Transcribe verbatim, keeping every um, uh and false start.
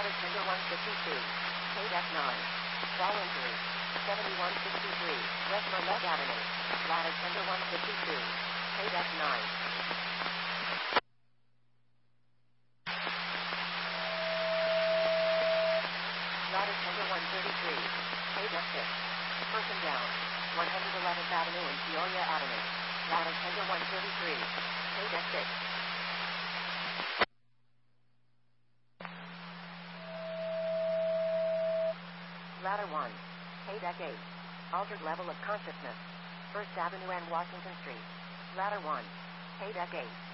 Ladder tender one fifty-two. K deck nine. Fall injury. seventy-one sixty-three. West Marlette Avenue. Ladder tender one fifty-two. K deck nine. Ladder tender one thirty-three. K deck six. Person down. one eleventh Avenue and Peoria Avenue. Ladder tender one thirty-three. K deck six. Ladder one. K deck eight. Altered level of consciousness. First Avenue and Washington Street. Ladder one. K deck eight.